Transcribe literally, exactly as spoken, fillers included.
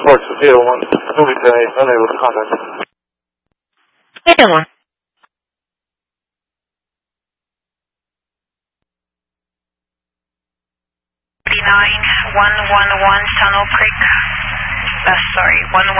Report to eight oh one. Moving to eight, unable to contact. eight oh one. nine one one one Tunnel Creek. Uh, sorry, one one.